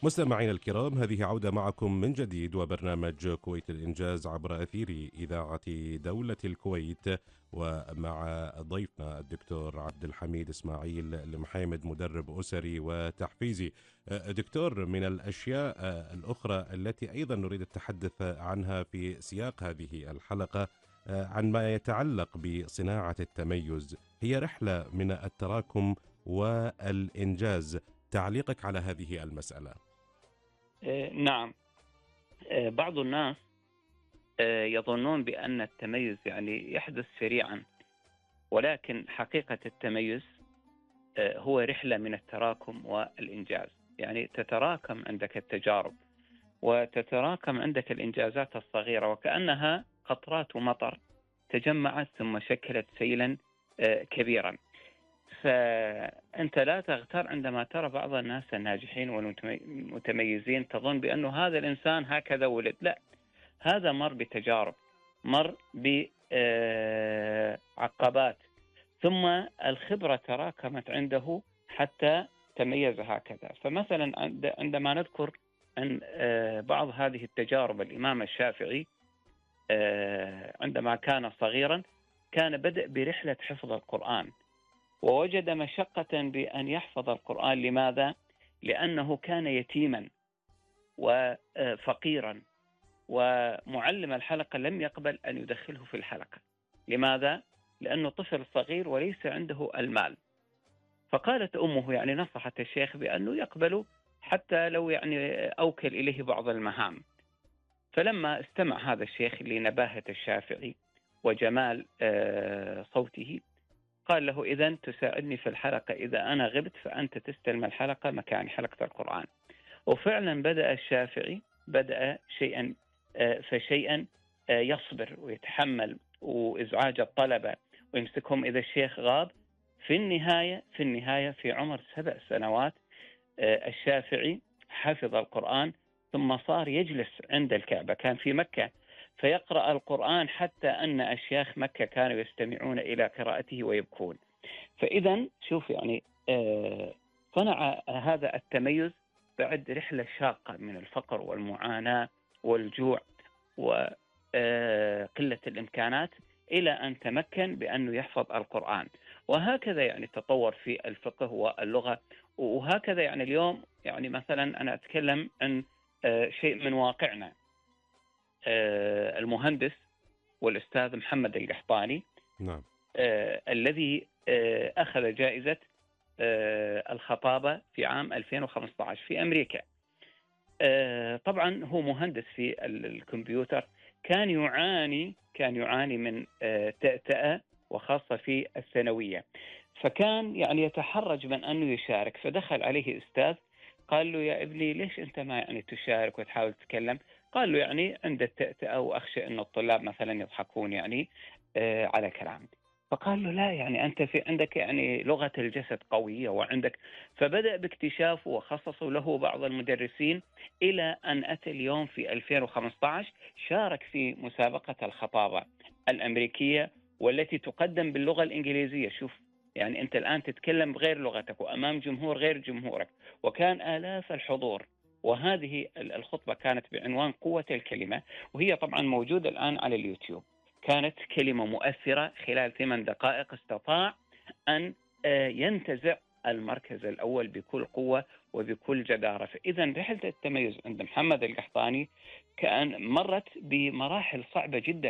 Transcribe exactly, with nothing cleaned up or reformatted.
مستمعينا الكرام، هذه عودة معكم من جديد وبرنامج كويت الإنجاز عبر أثير إذاعة دولة الكويت، ومع ضيفنا الدكتور عبد الحميد إسماعيل المحامد، مدرب أسري وتحفيزي. دكتور، من الأشياء الأخرى التي أيضا نريد التحدث عنها في سياق هذه الحلقة عن ما يتعلق بصناعة التميز، هي رحلة من التراكم والإنجاز. تعليقك على هذه المسألة؟ نعم. بعض الناس يظنون بأن التميز يعني يحدث سريعا، ولكن حقيقة التميز هو رحلة من التراكم والإنجاز. يعني تتراكم عندك التجارب وتتراكم عندك الإنجازات الصغيرة، وكأنها قطرات مطر تجمعت ثم شكلت سيلا كبيرا. فأنت لا تغتر عندما ترى بعض الناس الناجحين والمتميزين تظن بأنه هذا الإنسان هكذا ولد. لا، هذا مر بتجارب، مر بعقبات، ثم الخبرة تراكمت عنده حتى تميز هكذا. فمثلا عندما نذكر عن بعض هذه التجارب، الإمام الشافعي عندما كان صغيرا كان بدأ برحلة حفظ القرآن، ووجد مشقة بأن يحفظ القرآن. لماذا؟ لأنه كان يتيما وفقيرا، ومعلم الحلقة لم يقبل أن يدخله في الحلقة. لماذا؟ لأنه طفل صغير وليس عنده المال. فقالت أمه، يعني نصحت الشيخ بأنه يقبل حتى لو يعني أوكل إليه بعض المهام. فلما استمع هذا الشيخ لنباهة الشافعي وجمال صوته قال له: إذن تساعدني في الحلقة، إذا أنا غبت فأنت تستلم الحلقة مكان حلقة القرآن. وفعلا بدأ الشافعي، بدأ شيئا فشيئا يصبر ويتحمل وإزعاج الطلبة ويمسكهم إذا الشيخ غاب. في النهاية في النهاية في عمر سبع سنوات الشافعي حفظ القرآن، ثم صار يجلس عند الكعبة، كان في مكة، فيقرأ القرآن حتى أن أشياخ مكة كانوا يستمعون إلى قراءته ويبكون. فإذا شوف، يعني صنع هذا التميز بعد رحلة شاقة من الفقر والمعاناة والجوع وقلة الإمكانات، إلى أن تمكن بأنه يحفظ القرآن. وهكذا يعني تطور في الفقه واللغة. وهكذا يعني اليوم، يعني مثلا أنا أتكلم عن شيء من واقعنا. المهندس والأستاذ محمد القحطاني، نعم. الذي أخذ جائزة الخطابة في عام ألفين وخمسة عشر في أمريكا. طبعا هو مهندس في الكمبيوتر، كان يعاني كان يعاني من تأتأة، وخاصة في الثانوية. فكان يعني يتحرج من أنه يشارك. فدخل عليه أستاذ قال له: يا ابني، ليش أنت ما يعني تشارك وتحاول تتكلم؟ قال له: يعني عند التأتأة وأخشى أن الطلاب مثلا يضحكون يعني على كلامي. فقال له: لا، يعني أنت في عندك يعني لغة الجسد قوية وعندك. فبدأ باكتشافه وخصصوا له بعض المدرسين، إلى أن أتى اليوم في ألفين وخمسة عشر شارك في مسابقة الخطابة الأمريكية، والتي تقدم باللغة الإنجليزية. شوف، يعني أنت الآن تتكلم بغير لغتك وأمام جمهور غير جمهورك، وكان آلاف الحضور. وهذه الخطبة كانت بعنوان قوة الكلمة، وهي طبعا موجودة الآن على اليوتيوب. كانت كلمة مؤثرة، خلال ثمان دقائق استطاع أن ينتزع المركز الأول بكل قوة وبكل جدارة. فإذا رحلة التميز عند محمد القحطاني كان مرت بمراحل صعبة جدا.